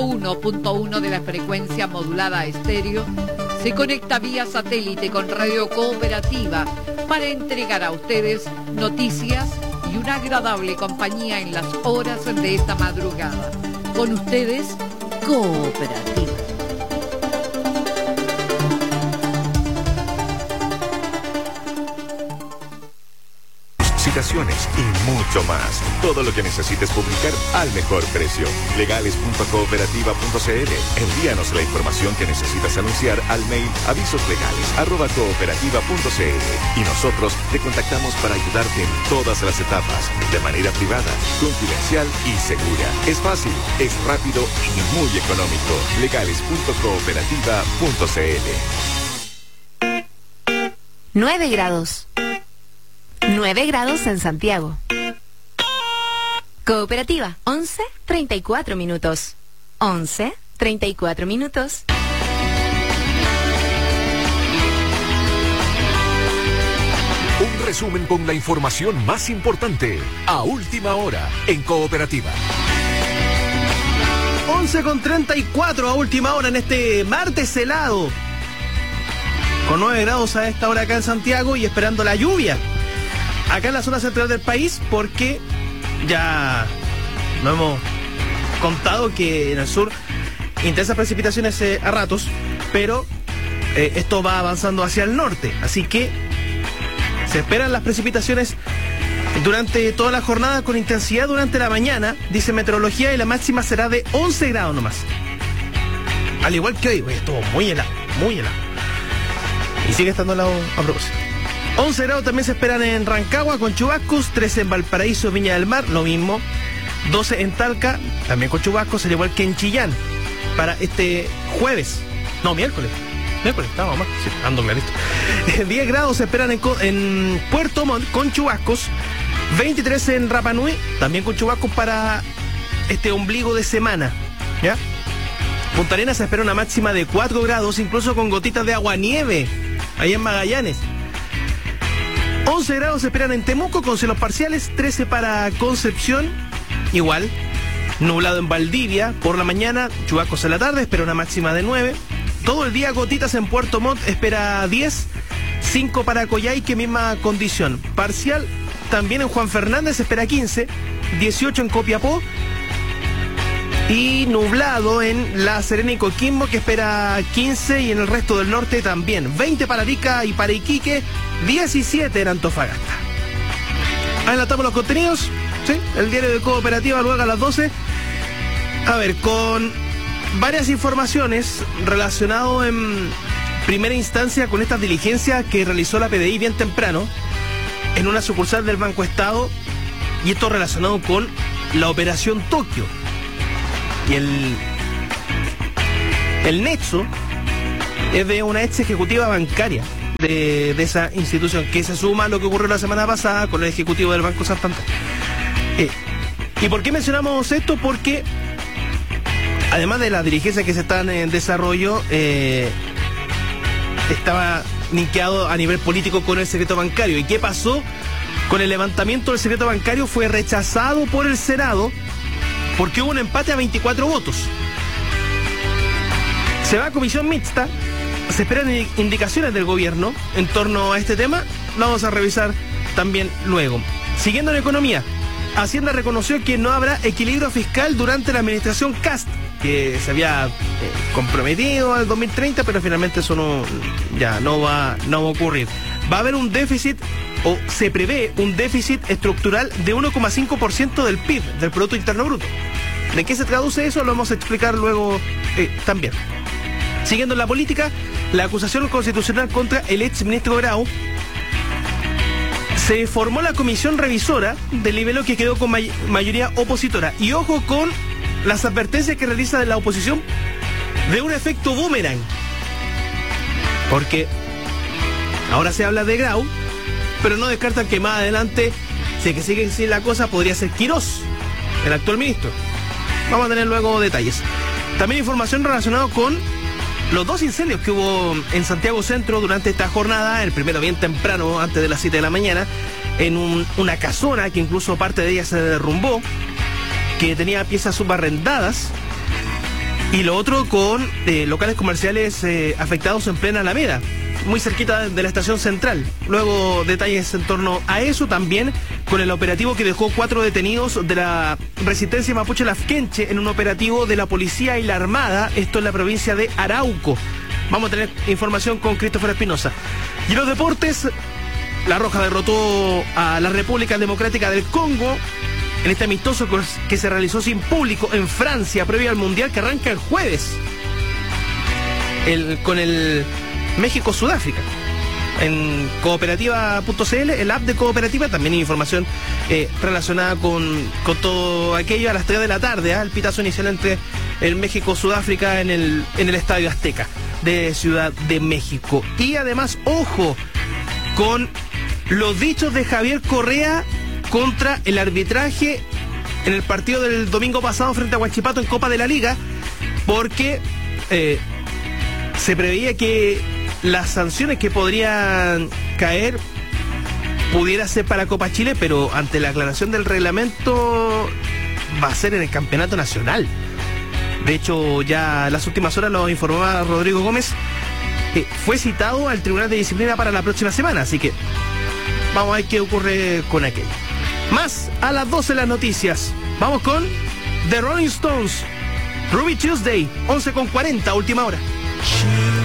101.1 de la frecuencia modulada estéreo, se conecta vía satélite con Radio Cooperativa para entregar a ustedes noticias y una agradable compañía en las horas de esta madrugada. Con ustedes, Cooperativa. Citaciones y mucho más. Todo lo que necesites publicar al mejor precio. Legales.cooperativa.cl. Envíanos la información que necesitas anunciar al mail avisoslegales@cooperativa.cl y nosotros te contactamos para ayudarte en todas las etapas, de manera privada, confidencial y segura. Es fácil, es rápido y muy económico. Legales.cooperativa.cl. 9 grados. 9 grados en Santiago. Cooperativa, 11:34 minutos. 11:34 minutos. Un resumen con la información más importante a última hora en Cooperativa. 11:34 a última hora en este martes helado. Con 9 grados a esta hora acá en Santiago y esperando la lluvia acá en la zona central del país, porque ya no hemos contado que en el sur intensas precipitaciones a ratos, pero esto va avanzando hacia el norte, así que se esperan las precipitaciones durante toda la jornada con intensidad durante la mañana, dice meteorología, y la máxima será de 11 grados nomás. Al igual que hoy, estuvo muy helado, y sigue estando helado a propósito. 11 grados también se esperan en Rancagua con chubascos, 13 en Valparaíso, Viña del Mar, lo mismo, 12 en Talca, también con chubascos, al igual que en Chillán, para este miércoles, estábamos más, sí, ando clarito. 10 grados se esperan en Puerto Montt con chubascos, 23 en Rapa Nui, también con chubascos para este ombligo de semana, ¿ya? Punta Arenas se espera una máxima de 4 grados, incluso con gotitas de agua-nieve, ahí en Magallanes. 11 grados se esperan en Temuco con cielos parciales, 13 para Concepción, igual, nublado en Valdivia, por la mañana, chubascos en la tarde, espera una máxima de 9, todo el día gotitas en Puerto Montt, espera 10, 5 para Coyhaique, misma condición, parcial también en Juan Fernández, espera 15, 18 en Copiapó, y nublado en La Serena y Coquimbo, que espera 15, y en el resto del norte también. 20 para Arica y para Iquique, 17 en Antofagasta. Adelantamos los contenidos, ¿sí? El diario de Cooperativa luego a las 12. A ver, con varias informaciones relacionado en primera instancia con esta diligencia que realizó la PDI bien temprano en una sucursal del Banco Estado, y esto relacionado con la Operación Tokio. Y el nexo es de una ex ejecutiva bancaria de esa institución, que se suma a lo que ocurrió la semana pasada con el ejecutivo del Banco Santander. ¿Y por qué mencionamos esto? Porque además de las diligencias que se están en desarrollo, estaba linkeado a nivel político con el secreto bancario. ¿Y qué pasó con el levantamiento del secreto bancario? Fue rechazado por el Senado porque hubo un empate a 24 votos. Se va a comisión mixta, se esperan indicaciones del gobierno en torno a este tema, lo vamos a revisar también luego. Siguiendo en economía, Hacienda reconoció que no habrá equilibrio fiscal durante la administración Kast, que se había comprometido al 2030, pero finalmente eso no va a ocurrir. Va a haber un déficit, o se prevé un déficit estructural de 1,5% del PIB, del Producto Interno Bruto. ¿De qué se traduce eso? Lo vamos a explicar luego también. Siguiendo en la política, la acusación constitucional contra el exministro Grau. Se formó la comisión revisora del libelo, que quedó con mayoría opositora. Y ojo con las advertencias que realiza la oposición de un efecto boomerang. Porque ahora se habla de Grau, pero no descartan que más adelante, si que sigue así la cosa, podría ser Quirós, el actual ministro. Vamos a tener luego detalles. También información relacionada con los 2 incendios que hubo en Santiago Centro durante esta jornada. El primero bien temprano, antes de las 7 de la mañana, en una casona que incluso parte de ella se derrumbó, que tenía piezas subarrendadas. Y lo otro con locales comerciales afectados en plena Alameda, muy cerquita de la estación central. Luego detalles en torno a eso, también con el operativo que dejó 4 detenidos de la resistencia mapuche Lafkenche en un operativo de la policía y la armada, esto en la provincia de Arauco. Vamos a tener información con Christopher Espinosa. Y en los deportes, La Roja derrotó a la República Democrática del Congo en este amistoso que se realizó sin público en Francia, previo al Mundial que arranca el jueves. Con el México-Sudáfrica. En cooperativa.cl, el app de Cooperativa, también hay información relacionada con todo aquello a las 3 de la tarde, el pitazo inicial entre el México-Sudáfrica en el Estadio Azteca de Ciudad de México. Y además, ojo, con los dichos de Javier Correa contra el arbitraje en el partido del domingo pasado frente a Huachipato en Copa de la Liga, porque se preveía que las sanciones que podrían caer pudiera ser para Copa Chile, pero ante la aclaración del reglamento va a ser en el campeonato nacional. De hecho, ya en las últimas horas lo informaba Rodrigo Gómez, fue citado al Tribunal de Disciplina para la próxima semana, así que vamos a ver qué ocurre con aquello. Más a las 12 las noticias. Vamos con The Rolling Stones, Ruby Tuesday, 11:40, última hora.